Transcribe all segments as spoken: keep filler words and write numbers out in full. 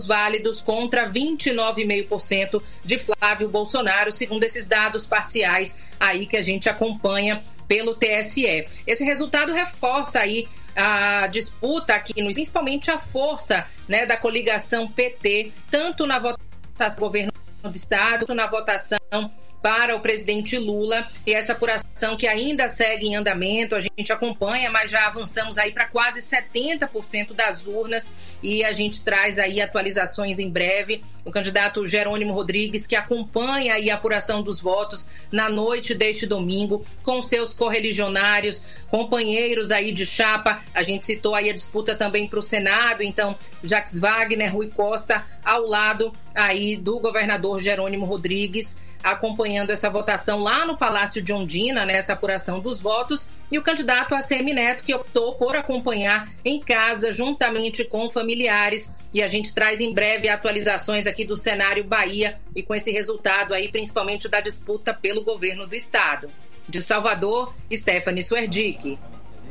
válidos contra vinte e nove vírgula cinco por cento de Flávio Bolsonaro, segundo esses dados parciais aí que a gente acompanha pelo T S E. Esse resultado reforça aí a disputa aqui, principalmente a força, né, da coligação P T, tanto na votação do governo do Estado, quanto na votação para o presidente Lula, e essa apuração que ainda segue em andamento, a gente acompanha, mas já avançamos aí para quase setenta por cento das urnas, e a gente traz aí atualizações em breve. O candidato Jerônimo Rodrigues, que acompanha aí a apuração dos votos na noite deste domingo, com seus correligionários, companheiros aí de chapa. A gente citou aí a disputa também para o Senado, então Jacques Wagner, Rui Costa, ao lado aí do governador Jerônimo Rodrigues, acompanhando essa votação lá no Palácio de Ondina, nessa apuração dos votos, e o candidato ACM Neto, que optou por acompanhar em casa, juntamente com familiares, e a gente traz em breve atualizações aqui do cenário Bahia, e com esse resultado aí, principalmente da disputa pelo governo do Estado. De Salvador, Stephanie Suerdick.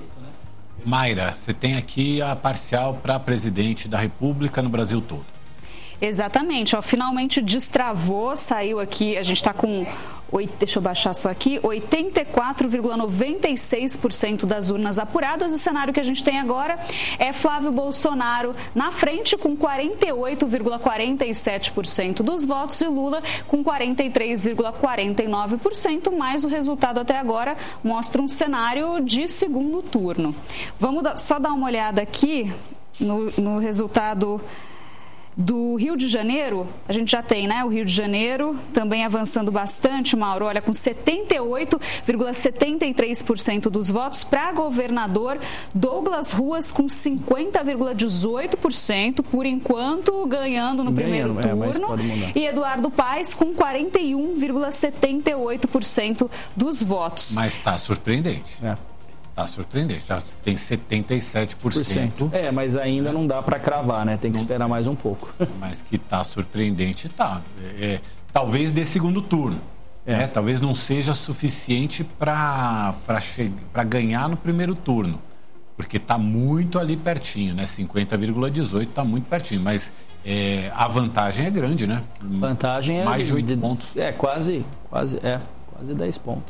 Mayra, você tem aqui a parcial para presidente da República no Brasil todo. Exatamente, ó, finalmente destravou, saiu aqui, a gente está com, deixa eu baixar só aqui, oitenta e quatro vírgula noventa e seis por cento das urnas apuradas. O cenário que a gente tem agora é Flávio Bolsonaro na frente com quarenta e oito vírgula quarenta e sete por cento dos votos e Lula com quarenta e três vírgula quarenta e nove por cento, mas o resultado até agora mostra um cenário de segundo turno. Vamos só dar uma olhada aqui no, no resultado do Rio de Janeiro. A gente já tem, né? O Rio de Janeiro também avançando bastante, Mauro. Olha, com setenta e oito vírgula setenta e três por cento dos votos para governador. Douglas Ruas com cinquenta vírgula dezoito por cento, por enquanto ganhando no primeiro Ganhando, turno. É, e Eduardo Paes com quarenta e um vírgula setenta e oito por cento dos votos. Mas está surpreendente. É. Tá surpreendente, já tem setenta e sete por cento. É, mas ainda não dá para cravar, né? Tem que não, esperar mais um pouco. Mas que tá surpreendente, tá. É, é, talvez dê segundo turno. É. Né? Talvez não seja suficiente para para ganhar no primeiro turno. Porque tá muito ali pertinho, né? cinquenta vírgula dezoito tá muito pertinho. Mas é, a vantagem é grande, né? Vantagem é mais de oito pontos. É, quase, quase, é, quase dez pontos.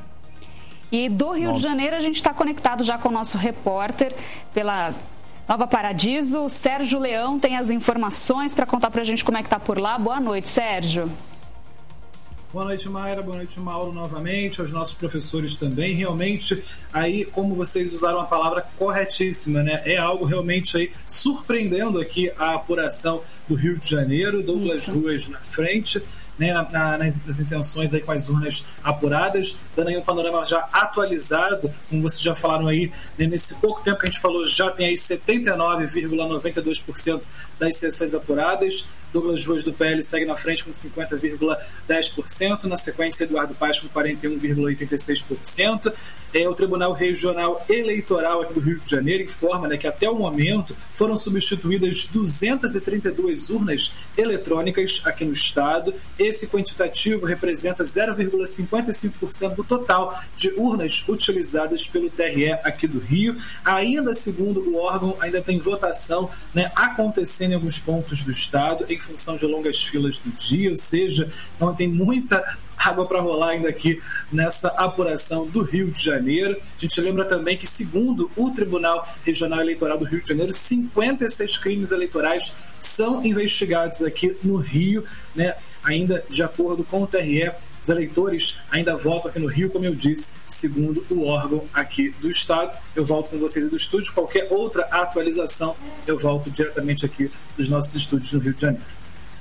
E do Rio Nossa. de Janeiro a gente está conectado já com o nosso repórter pela Nova Paradiso. Sérgio Leão tem as informações para contar para a gente como é que está por lá. Boa noite, Sérgio. Boa noite, Mayra. Boa noite, Mauro, novamente. Aos nossos professores também. Realmente, aí, como vocês usaram a palavra corretíssima, né? É algo realmente aí surpreendendo aqui a apuração do Rio de Janeiro. Douglas Isso. Ruas na frente. Né, na, na, nas, nas intenções aí com as urnas apuradas, dando aí um panorama já atualizado, como vocês já falaram aí, né, nesse pouco tempo que a gente falou, já tem aí setenta e nove vírgula noventa e dois por cento das sessões apuradas. Douglas Ruas do P L segue na frente com cinquenta vírgula dez por cento, na sequência Eduardo Paes com quarenta e um vírgula oitenta e seis por cento. É, o Tribunal Regional Eleitoral aqui do Rio de Janeiro informa, né, que até o momento foram substituídas duzentas e trinta e duas urnas eletrônicas aqui no estado. Esse quantitativo representa zero vírgula cinquenta e cinco por cento do total de urnas utilizadas pelo T R E aqui do Rio. Ainda segundo o órgão, ainda tem votação, né, acontecendo em alguns pontos do estado em função de longas filas do dia, ou seja, não tem muita água para rolar ainda aqui nessa apuração do Rio de Janeiro. A gente lembra também que, segundo o Tribunal Regional Eleitoral do Rio de Janeiro, cinquenta e seis crimes eleitorais são investigados aqui no Rio, né? Ainda de acordo com o T R E, os eleitores ainda votam aqui no Rio, como eu disse, segundo o órgão aqui do estado. Eu volto com vocês do estúdio. Qualquer outra atualização, eu volto diretamente aqui dos nossos estúdios no Rio de Janeiro.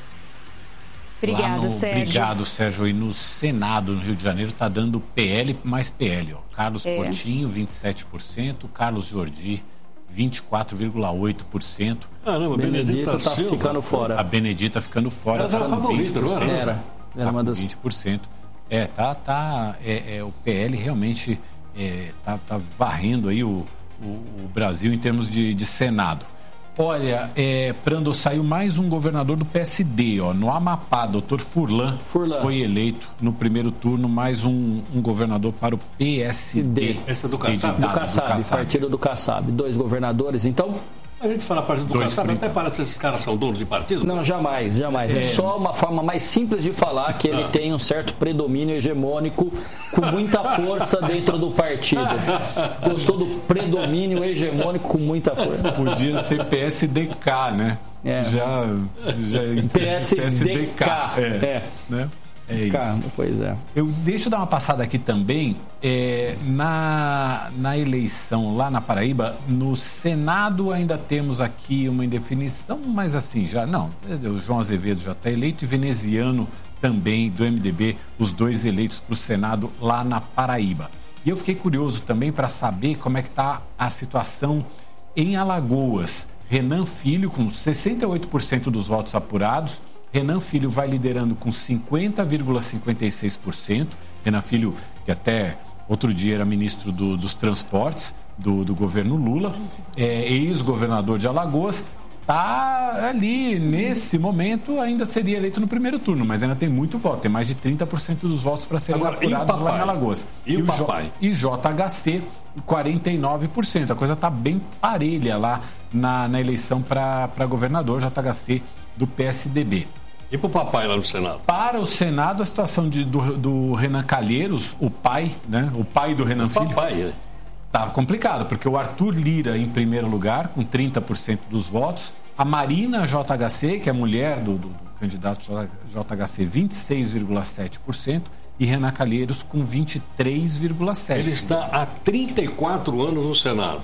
Obrigada, no, Sérgio. Obrigado, Sérgio. E no Senado, no Rio de Janeiro, está dando P L mais P L. Ó. Carlos é. Portinho, vinte e sete por cento. Carlos Jordi, vinte e quatro vírgula oito por cento. Caramba, a Benedita está ficando fora. A Benedita ficando fora. Ela estava favorita, não era? Era. Era uma das... vinte por cento. É, tá, tá, é, é, o P L realmente é, tá, tá varrendo aí o, o, o Brasil em termos de, de Senado. Olha, é, Prando, saiu mais um governador do P S D, ó, no Amapá, doutor Furlan, Furlan foi eleito no primeiro turno, mais um, um governador para o P S D. Esse é do Kassab. Do Kassab, partido do Kassab. Dois governadores, então? A gente fala partido do Kassab, até parece que esses caras são donos de partido. Não, jamais, jamais. É, é só uma forma mais simples de falar que ele ah. tem um certo predomínio hegemônico com muita força dentro do partido. Gostou do predomínio hegemônico com muita força. Podia ser P S D K, né? É. Já, já P S D K. É. é. Né? É isso. Caramba, pois é. Eu, deixa eu dar uma passada aqui também. É, na, na eleição lá na Paraíba, no Senado ainda temos aqui uma indefinição, mas assim, já não. O João Azevedo já está eleito e Veneziano também, do M D B, os dois eleitos para o Senado lá na Paraíba. E eu fiquei curioso também para saber como é que está a situação em Alagoas. Renan Filho, com sessenta e oito por cento dos votos apurados. Renan Filho vai liderando com cinquenta vírgula cinquenta e seis por cento. Renan Filho, que até outro dia era ministro do, dos transportes do, do governo Lula, é, ex-governador de Alagoas, está ali, nesse momento, ainda seria eleito no primeiro turno, mas ainda tem muito voto, tem mais de trinta por cento dos votos para serem Agora, apurados lá em Alagoas. E, e o papai? E J H C, quarenta e nove por cento. A coisa está bem parelha lá na, na eleição para governador, J H C do P S D B. E para o papai lá no Senado? Para o Senado, a situação de, do, do Renan Calheiros, o pai, né? O pai do Renan o Filho. Papai, é. Tá complicado, porque o Arthur Lira em primeiro lugar, com trinta por cento dos votos. A Marina J H C, que é a mulher do, do, do candidato J H C, vinte e seis vírgula sete por cento. E Renan Calheiros com vinte e três vírgula sete por cento. Ele está há trinta e quatro anos no Senado.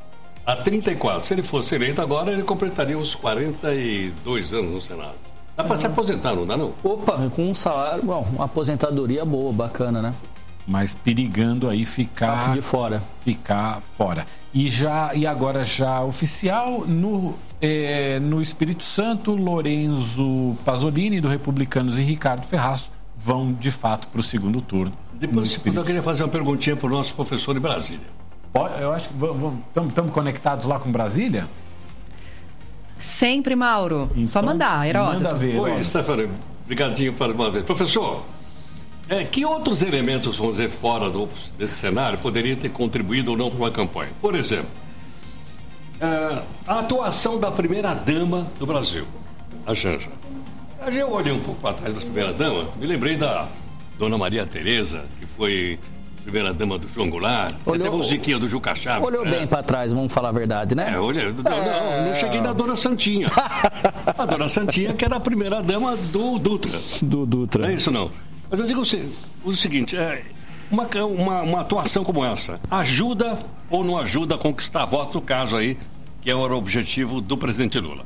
Há trinta e quatro. Se ele fosse eleito agora, ele completaria os quarenta e dois anos no Senado. Dá para se aposentar, não dá não? Opa, com um salário, bom, uma aposentadoria boa, bacana, né? Mas perigando aí ficar de fora. Ficar fora. E, já, e agora já oficial, no, é, no Espírito Santo, Lorenzo Pasolini, do Republicanos, e Ricardo Ferraz vão, de fato, para o segundo turno. Depois, eu queria fazer uma perguntinha para o nosso professor de Brasília. Eu acho que estamos conectados lá com Brasília? Sempre, Mauro. Então, só mandar, Heródoto. Manda ver. Oi, Stephanie. Obrigadinho por uma vez. Professor, é, que outros elementos, vamos dizer, fora do, desse cenário poderiam ter contribuído ou não para uma campanha? Por exemplo, é, a atuação da primeira-dama do Brasil, a Janja. Eu olhei um pouco para trás da primeira-dama, me lembrei da Dona Maria Tereza, que foi primeira-dama do João Goulart, olhou, até musiquinha do Juca Chaves. Olhou né? bem para trás, vamos falar a verdade, né? É, olhei. É... Não, não cheguei na Dona Santinha. A Dona Santinha, que era a primeira-dama do Dutra. Do Dutra. Não é isso, não. Mas eu digo o, o seguinte, é, uma, uma, uma atuação como essa ajuda ou não ajuda a conquistar votos, no caso aí, que era o objetivo do presidente Lula?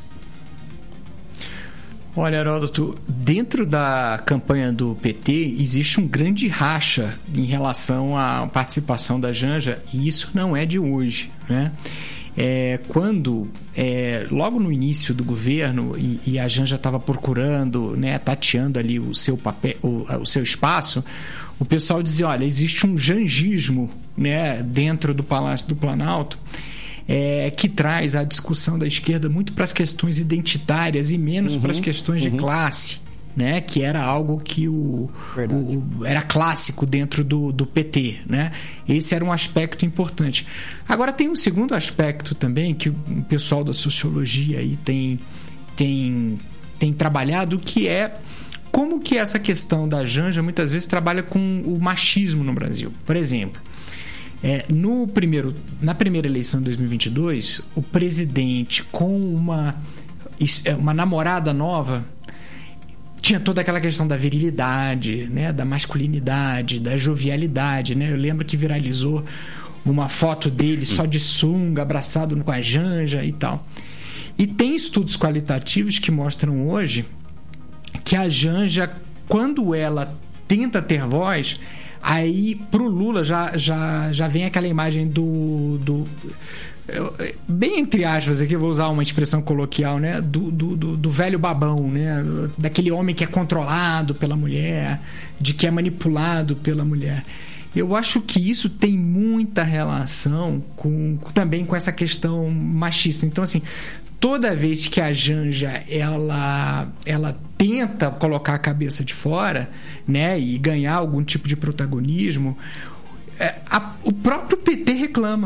Olha, Heródoto, dentro da campanha do P T existe um grande racha em relação à participação da Janja, e isso não é de hoje, né? É, quando, é, logo no início do governo, e, e a Janja estava procurando, né, tateando ali o seu papel, o, o seu espaço, o pessoal dizia, olha, existe um janjismo, né, dentro do Palácio do Planalto, É, que traz a discussão da esquerda muito para as questões identitárias e menos uhum, para as questões uhum. de classe, né? Que era algo que o, o era clássico dentro do, do P T, né? Esse era um aspecto importante. Agora tem um segundo aspecto também que o pessoal da sociologia aí tem, tem, tem trabalhado, que é como que essa questão da Janja muitas vezes trabalha com o machismo no Brasil. Por exemplo, É, no primeiro, na primeira eleição de dois mil e vinte e dois, o presidente com uma, uma namorada nova tinha toda aquela questão da virilidade, né, da masculinidade, da jovialidade, né? Eu lembro que viralizou uma foto dele só de sunga, abraçado com a Janja e tal. E tem estudos qualitativos que mostram hoje que a Janja, quando ela tenta ter voz, aí pro Lula já, já, já vem aquela imagem do, do bem entre aspas aqui, eu vou usar uma expressão coloquial, né, do, do, do, do velho babão, né, daquele homem que é controlado pela mulher, de que é manipulado pela mulher. Eu acho que isso tem muita relação com, também com essa questão machista. Então, assim, toda vez que a Janja ela, ela tenta colocar a cabeça de fora, né, e ganhar algum tipo de protagonismo, é, a, o próprio P T reclama,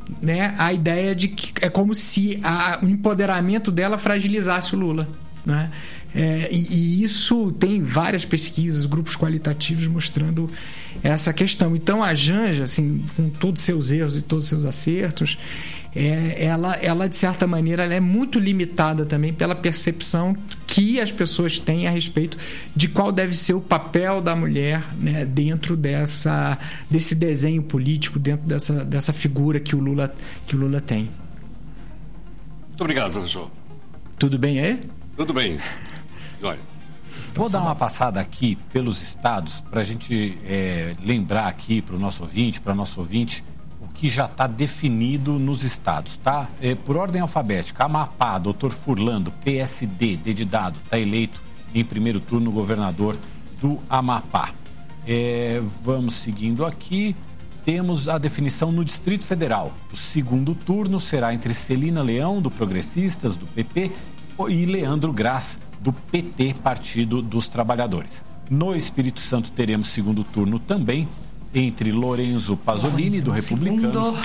né, a ideia de que é como se a, o empoderamento dela fragilizasse o Lula, né? É, e, e isso tem várias pesquisas, grupos qualitativos mostrando essa questão. Então a Janja, assim, com todos os seus erros e todos os seus acertos, é, ela, ela de certa maneira ela é muito limitada também pela percepção que as pessoas têm a respeito de qual deve ser o papel da mulher, né, dentro dessa, desse desenho político, dentro dessa, dessa figura que o Lula, que o Lula tem. Muito obrigado, professor. Tudo bem aí? Tudo bem. Olha. Vou dar uma passada aqui pelos estados para a gente é, lembrar aqui para o nosso ouvinte, para nosso ouvinte, o que já está definido nos estados, tá? É, por ordem alfabética, Amapá, doutor Furlando, P S D, D de dado, está eleito em primeiro turno governador do Amapá. É, vamos seguindo aqui. Temos a definição no Distrito Federal. O segundo turno será entre Celina Leão, do Progressistas, do P P, e Leandro Graz, do P T, Partido dos Trabalhadores. No Espírito Santo teremos segundo turno também entre Lorenzo Pasolini, do Republicanos,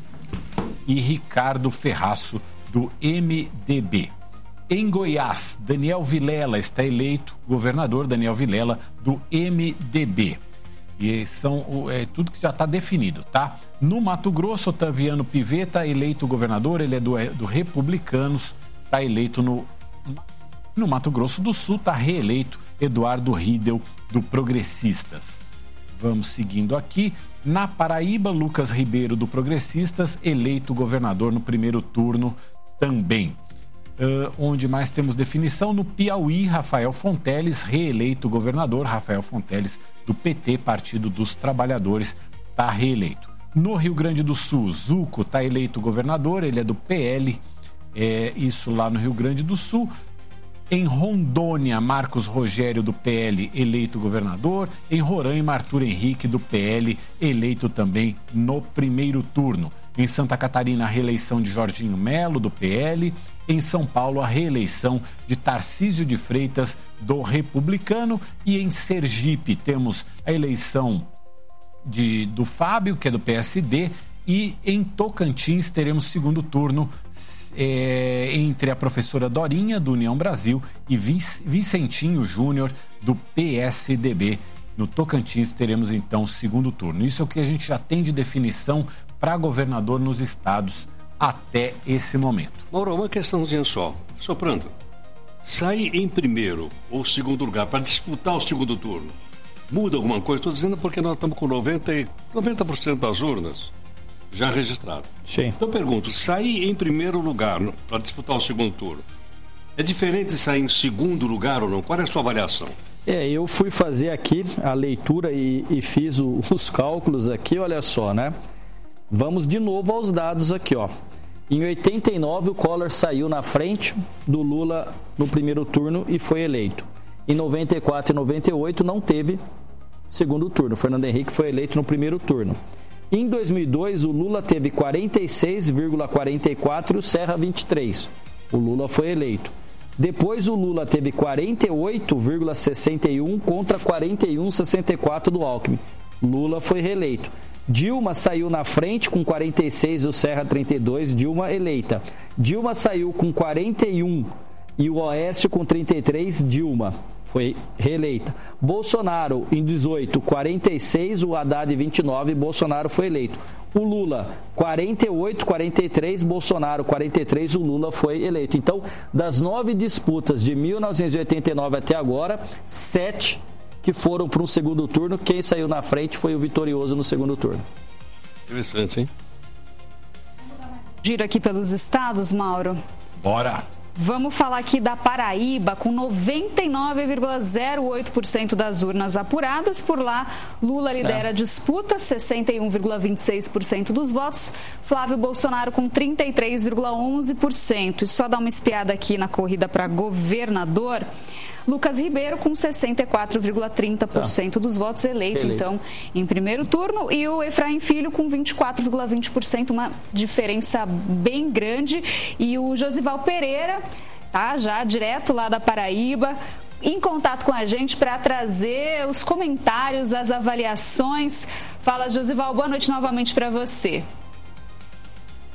e Ricardo Ferraço, do M D B. Em Goiás, Daniel Vilela está eleito governador, Daniel Vilela, do M D B. E são é, tudo que já está definido, tá? No Mato Grosso, Otaviano Pivetta, eleito governador, ele é do, do Republicanos, está eleito no... No Mato Grosso do Sul está reeleito Eduardo Riedel, do Progressistas. Vamos seguindo aqui. Na Paraíba, Lucas Ribeiro, do Progressistas, eleito governador no primeiro turno também. Uh, onde mais temos definição? No Piauí, Rafael Fonteles, reeleito governador. Rafael Fonteles, do P T, Partido dos Trabalhadores, está reeleito. No Rio Grande do Sul, Zuco está eleito governador, ele é do P L, é, isso lá no Rio Grande do Sul. Em Rondônia, Marcos Rogério, do P L, eleito governador. Em Roraima, Arthur Henrique, do P L, eleito também no primeiro turno. Em Santa Catarina, a reeleição de Jorginho Melo, do P L. Em São Paulo, a reeleição de Tarcísio de Freitas, do Republicano. E em Sergipe, temos a eleição de, do Fábio, que é do P S D. E em Tocantins, teremos segundo turno é, entre a professora Dorinha, do União Brasil, e Vicentinho Júnior, do P S D B. No Tocantins, teremos então o segundo turno. Isso é o que a gente já tem de definição para governador nos estados até esse momento. Mauro, uma questãozinha só. Soprando, sair em primeiro ou segundo lugar para disputar o segundo turno, muda alguma coisa? Estou dizendo porque nós estamos com noventa por cento das urnas já registrado. Sim. Então eu pergunto, sair em primeiro lugar para disputar o segundo turno, é diferente de sair em segundo lugar ou não? Qual é a sua avaliação? É, eu fui fazer aqui a leitura e, e fiz o, os cálculos aqui, olha só, né? Vamos de novo aos dados aqui, ó. Em oitenta e nove, o Collor saiu na frente do Lula no primeiro turno e foi eleito. Em noventa e quatro e noventa e oito, não teve segundo turno. O Fernando Henrique foi eleito no primeiro turno. Em dois mil e dois, o Lula teve quarenta e seis vírgula quarenta e quatro e o Serra vinte e três. O Lula foi eleito. Depois o Lula teve quarenta e oito vírgula sessenta e um contra quarenta e um vírgula sessenta e quatro do Alckmin. Lula foi reeleito. Dilma saiu na frente com quarenta e seis e o Serra trinta e dois, Dilma eleita. Dilma saiu com quarenta e um e o Oécio com trinta e três, Dilma foi reeleita. Bolsonaro em dezoito, quarenta e seis, o Haddad vinte e nove, Bolsonaro foi eleito. O Lula, quarenta e oito, quarenta e três, Bolsonaro, quarenta e três, o Lula foi eleito. Então, das nove disputas de mil novecentos e oitenta e nove até agora, sete que foram para um segundo turno. Quem saiu na frente foi o vitorioso no segundo turno. Interessante, hein? Giro aqui pelos estados, Mauro. Bora! Vamos falar aqui da Paraíba, com noventa e nove vírgula zero oito por cento das urnas apuradas. Por lá, Lula lidera a disputa, sessenta e um vírgula vinte e seis por cento dos votos. Flávio Bolsonaro com trinta e três vírgula onze por cento. E só dar uma espiada aqui na corrida para governador. Lucas Ribeiro com sessenta e quatro vírgula trinta por cento dos votos eleito, eleito, então, em primeiro turno. E o Efraim Filho com vinte e quatro vírgula vinte por cento, uma diferença bem grande. E o Josival Pereira, tá, já direto lá da Paraíba, em contato com a gente para trazer os comentários, as avaliações. Fala, Josival, boa noite novamente para você.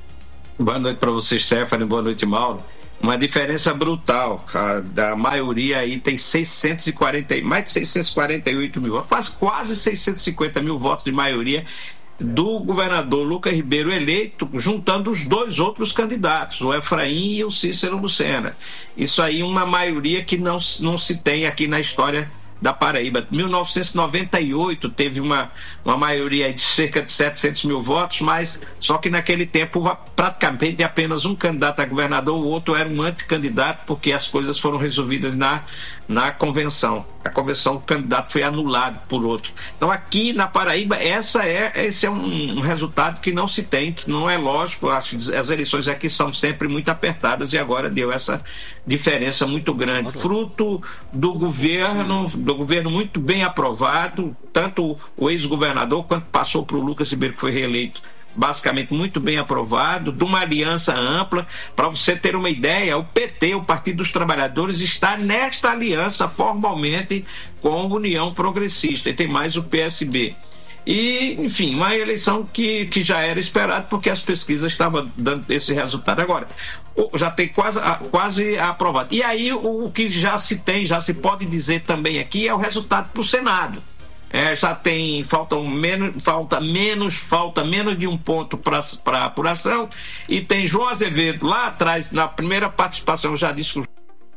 Boa noite para você, Stephanie. Boa noite, Mauro. Uma diferença brutal. A, da maioria aí tem seiscentos e quarenta, mais de seiscentos e quarenta e oito mil votos, quase, quase seiscentos e cinquenta mil votos de maioria do governador Lucas Ribeiro eleito, juntando os dois outros candidatos, o Efraim e o Cícero Lucena. Isso aí uma maioria que não, não se tem aqui na história da Paraíba. mil novecentos e noventa e oito teve uma, uma maioria de cerca de setecentos mil votos, mas só que naquele tempo praticamente apenas um candidato a governador, o outro era um anticandidato, porque as coisas foram resolvidas na, na convenção. A convenção, o candidato foi anulado por outro. Então aqui na Paraíba, essa é, esse é um, um resultado que não se tem, que não é lógico. As, as eleições aqui são sempre muito apertadas e agora deu essa diferença muito grande. Fruto do governo, do governo muito bem aprovado, tanto o ex-governador quanto passou para o Lucas Ribeiro, que foi reeleito, basicamente muito bem aprovado, de uma aliança ampla. Para você ter uma ideia, o P T, o Partido dos Trabalhadores, está nesta aliança formalmente com a União Progressista, e tem mais o P S B. E, enfim, uma eleição que, que já era esperada, porque as pesquisas estavam dando esse resultado. Agora, já tem quase, quase aprovado. E aí, o, o que já se tem, já se pode dizer também aqui, é o resultado para o Senado. É, já tem, faltam menos, falta menos, falta menos de um ponto para a apuração, e tem João Azevedo lá atrás, na primeira participação, já disse que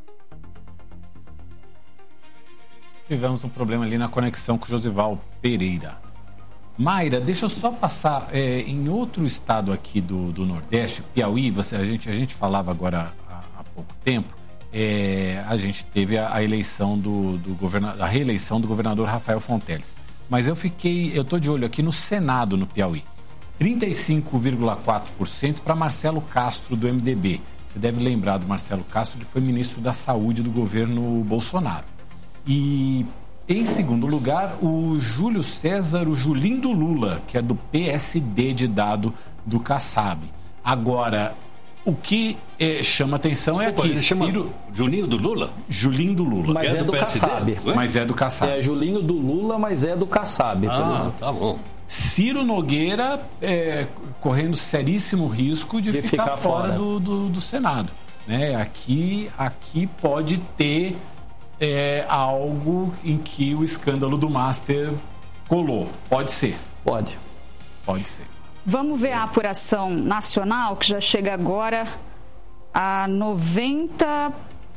tivemos um problema ali na conexão com o Josival Pereira. Mayra, deixa eu só passar é, em outro estado aqui do, do Nordeste, Piauí. Você, a, gente, a gente falava agora há, há pouco tempo. É, a gente teve a, a eleição do, do governador, a reeleição do governador Rafael Fonteles. Mas eu fiquei, eu tô de olho aqui no Senado, no Piauí. trinta e cinco vírgula quatro por cento para Marcelo Castro, do M D B. Você deve lembrar do Marcelo Castro, ele foi ministro da Saúde do governo Bolsonaro. E em segundo lugar, o Júlio César, o Julinho do Lula, que é do P S D de Dado do Kassab. Agora, o que eh, chama atenção Desculpa, é que chama Ciro... Julinho do Lula? Julinho do Lula. Mas é, é do, do Kassab. Mas é do Kassab. É Julinho do Lula, mas é do Kassab. Ah, tá bom. Ciro Nogueira é, correndo seríssimo risco de, de ficar, ficar fora, fora. Do, do, do Senado. Né? Aqui, aqui pode ter é, algo em que o escândalo do Master colou. Pode ser. Pode. Pode ser. Vamos ver a apuração nacional, que já chega agora a noventa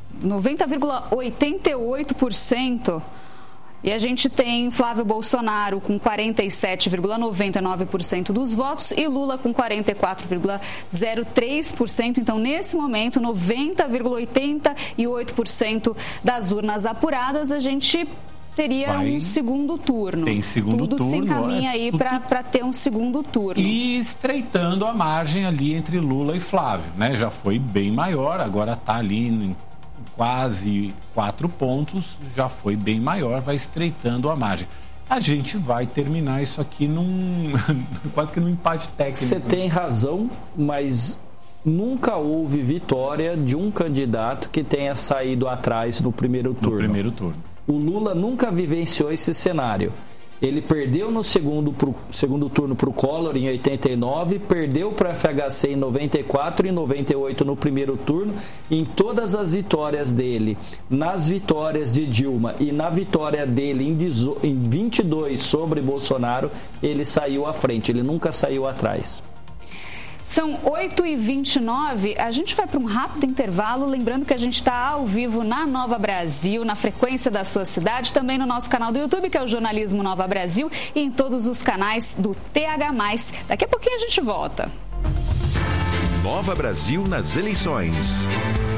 vírgula oitenta e oito por cento. E a gente tem Flávio Bolsonaro com quarenta e sete vírgula noventa e nove por cento dos votos e Lula com quarenta e quatro vírgula zero três por cento. Então, nesse momento, noventa vírgula oitenta e oito por cento das urnas apuradas, a gente teria Vai. um segundo turno. Tem segundo Tudo turno. Tudo se encaminha aí tudo... para ter um segundo turno. E estreitando a margem ali entre Lula e Flávio, né? Já foi bem maior, agora está ali em quase quatro pontos, já foi bem maior, vai estreitando a margem. A gente vai terminar isso aqui num quase que num empate técnico. Você tem razão, mas nunca houve vitória de um candidato que tenha saído atrás no primeiro turno. No primeiro turno. O Lula nunca vivenciou esse cenário. Ele perdeu no segundo, pro, segundo turno para o Collor em oitenta e nove, perdeu para o F H C em noventa e quatro e em noventa e oito no primeiro turno. Em todas as vitórias dele, nas vitórias de Dilma e na vitória dele em, em vinte e dois sobre Bolsonaro, ele saiu à frente, ele nunca saiu atrás. São oito e vinte e nove, a gente vai para um rápido intervalo, lembrando que a gente está ao vivo na Nova Brasil, na frequência da sua cidade, também no nosso canal do YouTube, que é o Jornalismo Nova Brasil, e em todos os canais do T H mais. Daqui a pouquinho a gente volta. Nova Brasil nas eleições.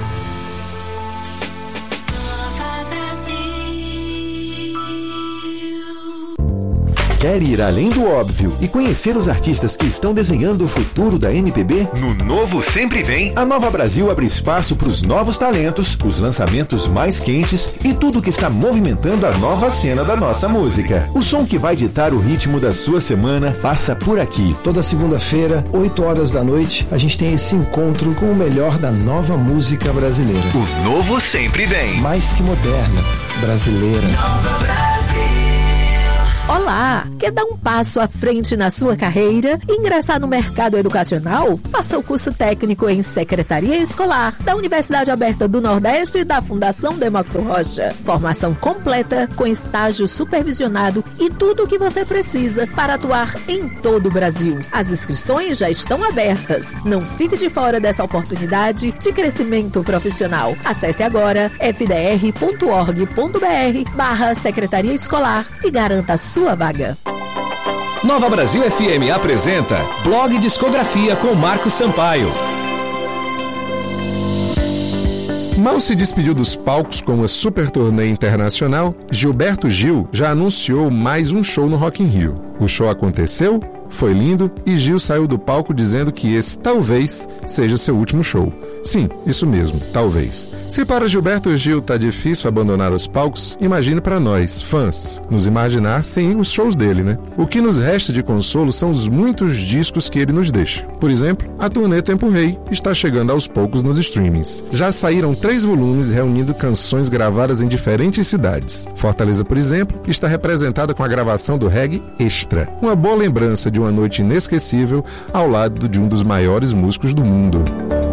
Quer ir além do óbvio e conhecer os artistas que estão desenhando o futuro da M P B? No Novo Sempre Vem, a Nova Brasil abre espaço para os novos talentos, os lançamentos mais quentes e tudo que está movimentando a nova cena da nossa música. O som que vai ditar o ritmo da sua semana passa por aqui. Toda segunda-feira, oito horas da noite, a gente tem esse encontro com o melhor da nova música brasileira. O Novo Sempre Vem. Mais que moderna, brasileira. Nova Brasil. Olá! Quer dar um passo à frente na sua carreira e ingressar no mercado educacional? Faça o curso técnico em Secretaria Escolar da Universidade Aberta do Nordeste e da Fundação Demócrito Rocha. Formação completa com estágio supervisionado e tudo o que você precisa para atuar em todo o Brasil. As inscrições já estão abertas. Não fique de fora dessa oportunidade de crescimento profissional. Acesse agora f d r ponto org ponto b r barra Secretaria Escolar e garanta a sua vaga. Nova Brasil F M apresenta Blog Discografia com Marcos Sampaio. Mal se despediu dos palcos com uma super turnê internacional, Gilberto Gil já anunciou mais um show no Rock in Rio. O show aconteceu, foi lindo e Gil saiu do palco dizendo que esse talvez seja seu último show. Sim, isso mesmo, talvez. Se para Gilberto Gil tá difícil abandonar os palcos, imagine para nós, fãs, nos imaginar sem os shows dele, né? O que nos resta de consolo são os muitos discos que ele nos deixa. Por exemplo, a turnê Tempo Rei está chegando aos poucos nos streamings. Já saíram três volumes reunindo canções gravadas em diferentes cidades. Fortaleza, por exemplo, está representada com a gravação do reggae Extra, uma boa lembrança de uma noite inesquecível ao lado de um dos maiores músicos do mundo.